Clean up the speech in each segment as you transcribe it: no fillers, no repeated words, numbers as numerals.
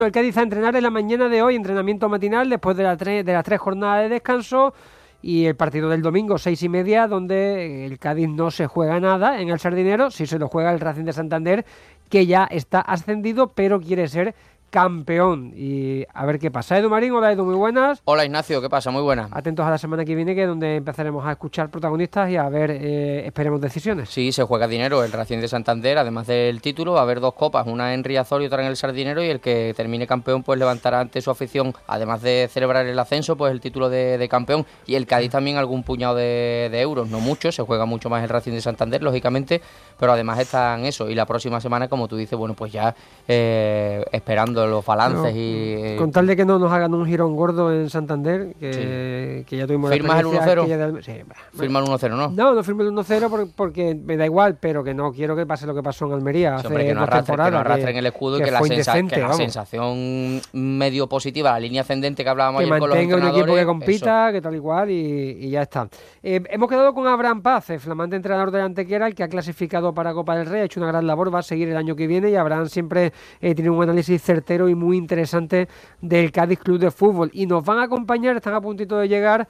El Cádiz a entrenar en la mañana de hoy, entrenamiento matinal después de las 3 jornadas de descanso, y el partido del domingo 6:30, donde el Cádiz no se juega nada en el Sardinero, sí se lo juega el Racing de Santander, que ya está ascendido pero quiere ser campeón. Y a ver qué pasa. Edu Marín, hola Edu, muy buenas. Hola Ignacio, ¿qué pasa? Muy buenas. Atentos a la semana que viene, que es donde empezaremos a escuchar protagonistas y a ver, esperemos decisiones. Sí, se juega dinero el Racing de Santander, además del título, va a haber 2 copas, una en Riazor y otra en el Sardinero, y el que termine campeón pues levantará ante su afición, además de celebrar el ascenso, pues el título de campeón, y el Cádiz también algún puñado de euros, no mucho, se juega mucho más el Racing de Santander, lógicamente, pero además están eso, y la próxima semana, como tú dices, bueno, pues ya esperando los balances y... Con tal de que no nos hagan un girón gordo en Santander, que ya tuvimos la experiencia... ¿Firmas el 1-0? Sí, ¿Firma el 1-0, no? No firmo el 1-0 porque me da igual, pero que no quiero que pase lo que pasó en Almería hace que no 2 temporadas. Que no arrastren el escudo y que la sensación medio positiva, la línea ascendente que hablábamos ayer con los entrenadores... Que mantenga un equipo que compita, eso. Que tal y cual, y ya está. Hemos quedado con Abraham Paz, el flamante entrenador del Antequera, el que ha clasificado para Copa del Rey, ha hecho una gran labor, va a seguir el año que viene, y Abraham siempre tiene un análisis certero y muy interesante del Cádiz Club de Fútbol. Y nos van a acompañar, están a puntito de llegar,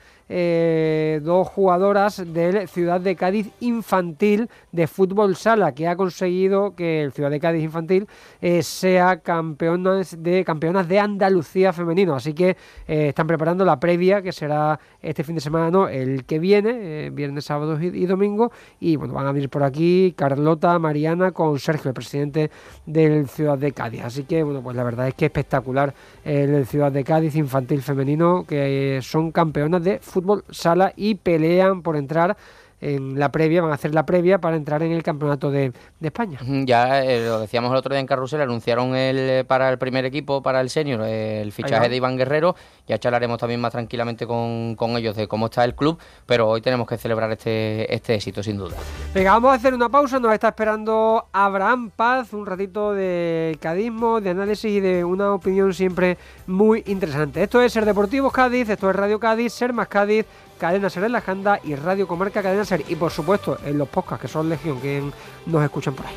2 jugadoras del Ciudad de Cádiz Infantil de Fútbol Sala, que ha conseguido que el Ciudad de Cádiz Infantil sea campeonas de Andalucía femenino. Así que están preparando la previa, que será este fin de semana, no, el que viene, viernes, sábado y domingo. Y bueno, van a venir por aquí Carlota, Mariana, con Sergio, el presidente del Ciudad de Cádiz. Así que bueno, pues la verdad es que espectacular el Ciudad de Cádiz Infantil femenino, que son campeonas de Fútbol Sala y pelean por entrar en la previa, van a hacer la previa para entrar en el campeonato de España. Ya lo decíamos el otro día en Carrusel, anunciaron para el primer equipo, para el senior, el fichaje de Iván Guerrero. Ya charlaremos también más tranquilamente con ellos de cómo está el club, pero hoy tenemos que celebrar este éxito, sin duda. Venga, vamos a hacer una pausa, nos está esperando Abraham Paz, un ratito de cadismo, de análisis y de una opinión siempre muy interesante. Esto es Ser Deportivos Cádiz, esto es Radio Cádiz, Ser Más Cádiz, Cadena Ser en la Janda y Radio Comarca Cadena Ser, y por supuesto en los podcasts, que son legión, que nos escuchan por ahí.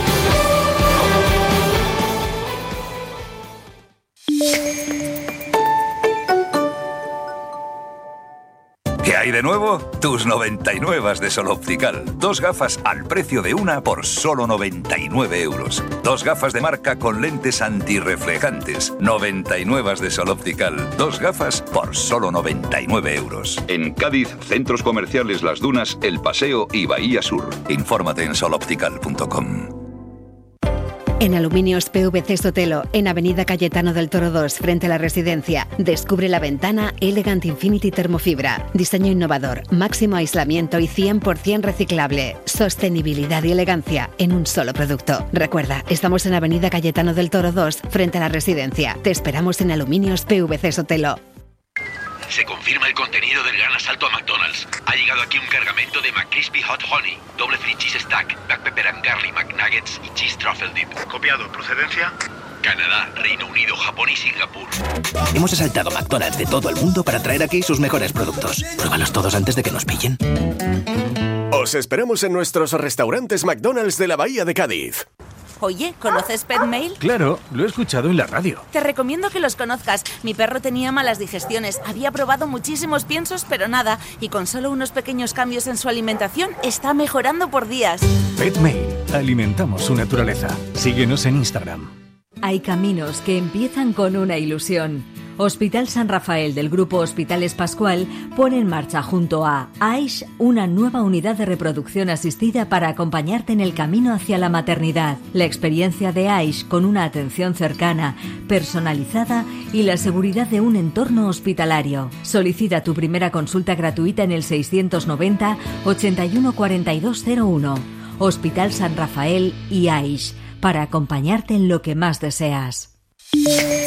¿Qué hay de nuevo? Tus 99 de Sol Optical. 2 gafas al precio de una por solo 99 euros. 2 gafas de marca con lentes antirreflejantes. 99 de Sol Optical. 2 gafas por solo 99 euros. En Cádiz, centros comerciales Las Dunas, El Paseo y Bahía Sur. Infórmate en soloptical.com. En Aluminios PVC Sotelo, en Avenida Cayetano del Toro 2, frente a la residencia, descubre la ventana Elegant Infinity Termofibra. Diseño innovador, máximo aislamiento y 100% reciclable. Sostenibilidad y elegancia en un solo producto. Recuerda, estamos en Avenida Cayetano del Toro 2, frente a la residencia. Te esperamos en Aluminios PVC Sotelo. Se confirma el contenido del gran asalto a McDonald's. Ha llegado aquí un cargamento de McCrispy Hot Honey, doble free cheese stack, black pepper and garlic McNuggets y cheese truffle dip. Copiado. ¿Procedencia? Canadá, Reino Unido, Japón y Singapur. Hemos asaltado McDonald's de todo el mundo para traer aquí sus mejores productos. Pruébalos todos antes de que nos pillen. Os esperamos en nuestros restaurantes McDonald's de la Bahía de Cádiz. Oye, ¿conoces PetMail? Claro, lo he escuchado en la radio. Te recomiendo que los conozcas. Mi perro tenía malas digestiones, había probado muchísimos piensos, pero nada. Y con solo unos pequeños cambios en su alimentación, está mejorando por días. PetMail. Alimentamos su naturaleza. Síguenos en Instagram. Hay caminos que empiezan con una ilusión. Hospital San Rafael del Grupo Hospitales Pascual pone en marcha junto a AISH una nueva unidad de reproducción asistida para acompañarte en el camino hacia la maternidad. La experiencia de AISH con una atención cercana, personalizada y la seguridad de un entorno hospitalario. Solicita tu primera consulta gratuita en el 690 81 4201. Hospital San Rafael y AISH, para acompañarte en lo que más deseas.